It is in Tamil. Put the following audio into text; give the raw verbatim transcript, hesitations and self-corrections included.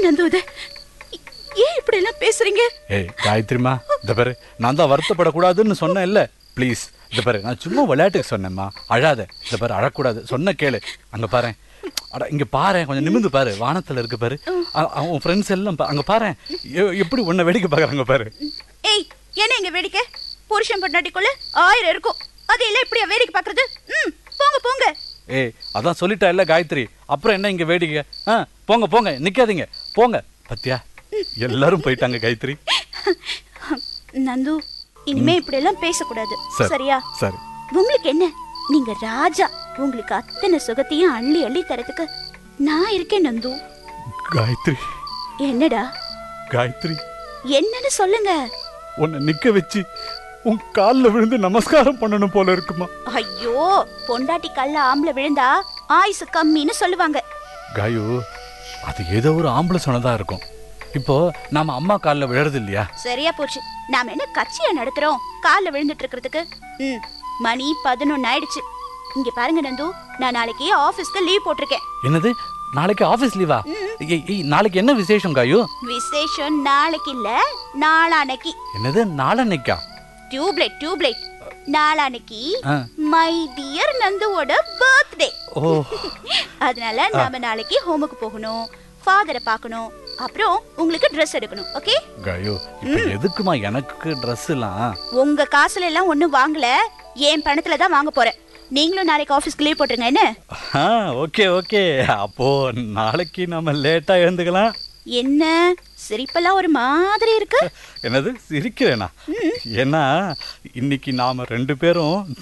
நந்து இது? ஏன் இப்படி எல்லாம் பேசுறீங்க? ஏய் காயத்ரிமா, இந்த பாரு, நான் தான் வருத்தப்படக்கூடாதுன்னு சொன்னேன் இல்ல. ப்ளீஸ், இந்த பாரு, நான் சும்மா விளையாட்டுக்கு சொன்னேம்மா. அழாத. இந்த பாரு, அழக்கூடாது. சொன்ன கேளு. அங்க பாரு, அட இங்க பாரு, கொஞ்சம் நிமிந்து பாரு, வானத்துல இருக்கு பாரு. உன் ஃப்ரெண்ட்ஸ் எல்லாம் அங்க பாரு, எப்படி உன்னை வேடிக்கை பாக்குறாங்க பாரு. ஏய், என்ன இங்க வேடிக்கை? புருஷன் பொண்டாட்டிக்குள்ள ஆயிரம் இருக்கும், அது எல்லாம் இப்படியா வேடிக்கை பாக்குறது? ம், போங்க போங்க. ஏய், அதான் சொல்லிட்டா இல்ல காயத்ரி, அப்புறம் என்ன இங்க வேடிக்கை? ஆ, போங்க போங்க, நிக்காதீங்க, போங்க. பத்தியா, எல்லாரும் போயிட்டாங்க காயத்ரி. நந்து, இனிமே இப்படி எல்லாம் பேசக்கூடாது, சரியா? சரி. உங்களுக்கு என்ன, நீங்க ராஜா. உங்களுக்கு அத்தனை சுகத்தையும் அள்ளி அள்ளி தரதுக்கு நான் இருக்கேன் நந்து. காயத்ரி. என்னடா காயத்ரி? என்னன்னு சொல்லுங்க. உன்னை நிக்க வச்சு உன் கால்ல விழுந்து நமஸ்காரம் பண்ணணும் போல இருக்குமா? ஐயோ, பொண்டாட்டி கல்ல ஆம்பளை விழுந்தா ஆயுசு கம்மின்னு சொல்லுவாங்க. காயு, அது ஏதோ ஒரு ஆம்பளை சொன்னதா இருக்கும். இப்போ நாம அம்மா கால்ல விழுறது இல்லையா? சரியா போச்சு. நாம என்ன கட்சியா நடத்துறோம் கால்ல விழுந்துட்டு இருக்கிறதுக்கு? ம், மணி பதினொன்னு ஆயிடுச்சு. இங்க பாருங்க நந்து, நான் நாளைக்கு ஆபீஸ்க்கு லீவ் போட்டிருக்கேன். என்னது, நாளைக்கு ஆபீஸ் லீவா? நாளைக்கு என்ன விசேஷம் காயு? விசேஷம் நாளைக்கு இல்ல, நாளானைக்கு. என்னது, நாளானைக்கா? Tubelight tubelight நாளானைக்கு my dear நந்துவோட birthday. ஓ, அதனால நாம நாளைக்கு ஹோமுக்கு போகணும், ஃபாதரை பார்க்கணும், அப்புறம் உங்களுக்கு Dress எடுக்கணும். ஓகே காயு, இப்போ எதுக்குமா எனக்கு Dress எல்லாம்? உங்க காசுல எல்லாம் ஒண்ணும் வாங்கல, என் பணத்துல தான் வாங்க போறேன். நீங்களும் நாளைக்கு ஆபீஸ்க்கு லீவ் போட்டுருங்க. என்ன? ஓகே ஓகே, அப்போ நாளைக்கு நாம லேட்டா எழுந்துக்கலாம். என்ன சிரிப்பெல்லாம் ஒரு மாதிரி இருக்கு? என்னது, சிரிக்கிறேனா? ஏன்னா இன்னைக்கு நாம ரெண்டு பேரும்